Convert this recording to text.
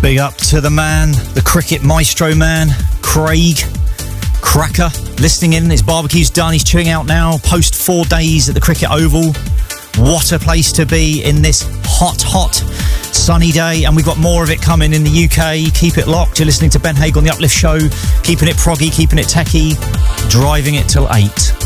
Big up to the man, the cricket maestro man, Craig Cracker, listening in. His barbecue's done, he's chilling out now, post 4 days at the Cricket Oval. What a place to be in this hot, sunny day, and we've got more of it coming in the UK. Keep it locked. You're listening to Ben Haig on The Uplift Show, keeping it proggy, keeping it techie, driving it till 8.